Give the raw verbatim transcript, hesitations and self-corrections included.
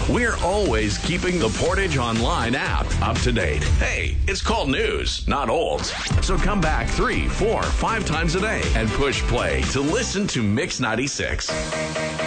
We're always keeping the Portage Online app up to date. Hey, it's called news, not olds. So come back three, four, five times a day and push play to listen to Mix ninety-six.